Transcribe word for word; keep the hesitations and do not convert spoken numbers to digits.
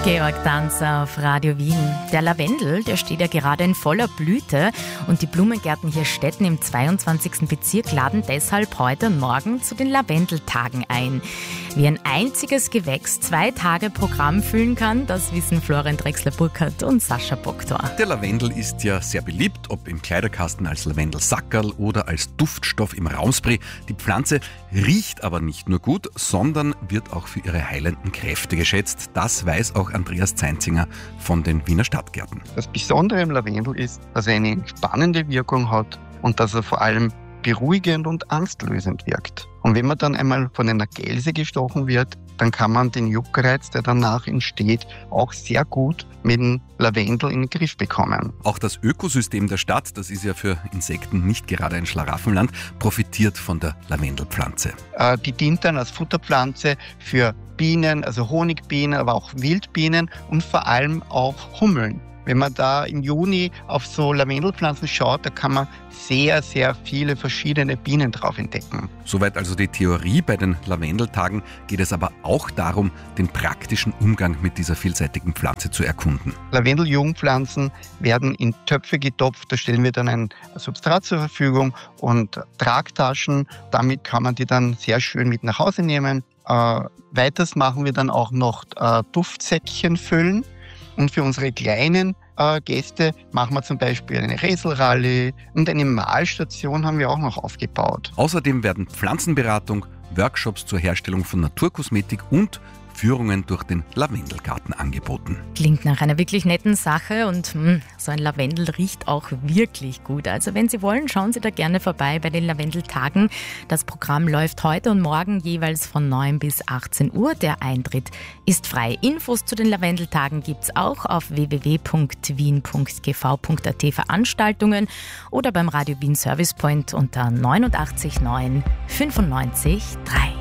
Georg Danzer auf Radio Wien. Der Lavendel, der steht ja gerade in voller Blüte und die Blumengärten hier Stetten im zweiundzwanzigsten Bezirk laden deshalb heute und morgen zu den Lavendeltagen ein. Wie ein einziges Gewächs zwei Tage Programm füllen kann, das wissen Florian Drechsler-Burkhardt und Sascha Boktor. Der Lavendel ist ja sehr beliebt, ob im Kleiderkasten als Lavendelsackerl oder als Duftstoff im Raumspray. Die Pflanze riecht aber nicht nur gut, sondern wird auch für ihre heilenden Kräfte geschätzt. Das weiß auch Andreas Zeinzinger von den Wiener Stadtgärten. Das Besondere im Lavendel ist, dass er eine entspannende Wirkung hat und dass er vor allem beruhigend und angstlösend wirkt. Und wenn man dann einmal von einer Gelse gestochen wird, dann kann man den Juckreiz, der danach entsteht, auch sehr gut mit dem Lavendel in den Griff bekommen. Auch das Ökosystem der Stadt, das ist ja für Insekten nicht gerade ein Schlaraffenland, profitiert von der Lavendelpflanze. Äh, die dient dann als Futterpflanze für Bienen, also Honigbienen, aber auch Wildbienen und vor allem auch Hummeln. Wenn man da im Juni auf so Lavendelpflanzen schaut, da kann man sehr, sehr viele verschiedene Bienen drauf entdecken. Soweit also die Theorie. Bei den Lavendeltagen geht es aber auch darum, den praktischen Umgang mit dieser vielseitigen Pflanze zu erkunden. Lavendeljungpflanzen werden in Töpfe getopft, da stellen wir dann ein Substrat zur Verfügung und Tragtaschen. Damit kann man die dann sehr schön mit nach Hause nehmen. Äh, weiters machen wir dann auch noch äh, Duftsäckchen füllen. Und für unsere kleinen äh, Gäste machen wir zum Beispiel eine Rätselrallye und eine Malstation haben wir auch noch aufgebaut. Außerdem werden Pflanzenberatung, Workshops zur Herstellung von Naturkosmetik und Führungen durch den Lavendelgarten angeboten. Klingt nach einer wirklich netten Sache und mh, so ein Lavendel riecht auch wirklich gut. Also wenn Sie wollen, schauen Sie da gerne vorbei bei den Lavendeltagen. Das Programm läuft heute und morgen jeweils von neun bis achtzehn Uhr. Der Eintritt ist frei. Infos zu den Lavendeltagen gibt's auch auf w w w punkt wien punkt g v punkt a t Veranstaltungen oder beim Radio Wien Service Point unter neunundachtzig neun fünfundneunzig drei.